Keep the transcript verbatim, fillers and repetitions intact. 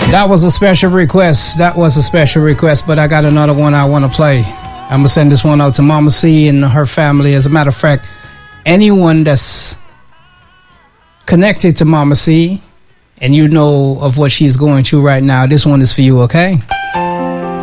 That was a special request. That was a special request, but I got another one I want to play. I'm going to send this one out to Mama C and her family. As a matter of fact, anyone that's connected to Mama C and you know of what she's going through right now, this one is for you, okay?